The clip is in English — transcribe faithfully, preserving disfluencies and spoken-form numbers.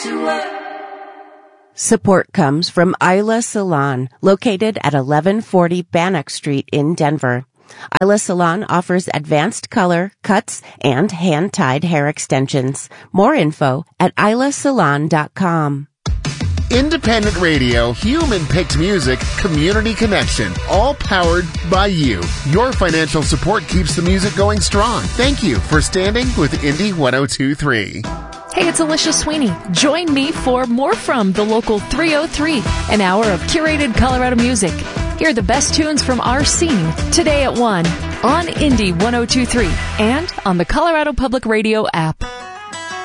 to work. Support comes from Isla Salon, located at eleven forty Bannock Street in Denver. Isla Salon offers advanced color, cuts, and hand-tied hair extensions. More info at isla salon dot com. Independent radio, human-picked music, community connection, all powered by you. Your financial support keeps the music going strong. Thank you for standing with Indy one oh two point three. Hey, it's Alicia Sweeney. Join me for More From the Local three oh three, an hour of curated Colorado music. Hear the best tunes from our scene today at one on Indy one oh two point three and on the Colorado Public Radio app.